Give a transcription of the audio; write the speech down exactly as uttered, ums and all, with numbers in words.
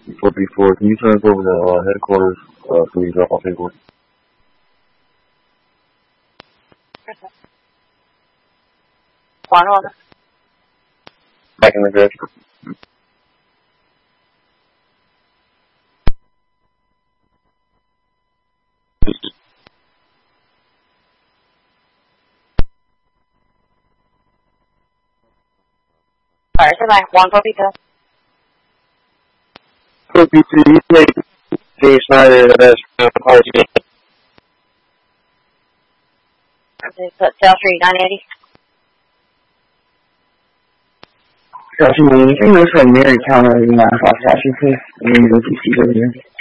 four three four, can you turn us over to uh, headquarters uh, so we can drop off paperwork? One over. Back in the grid. Fire tonight, one for pizza. four three three, you take Jay Snyder as uh, party. South Street, nine eighty. Joshua, anything that's from Mary County, you know, Joshua, please. I mean, the T C over here.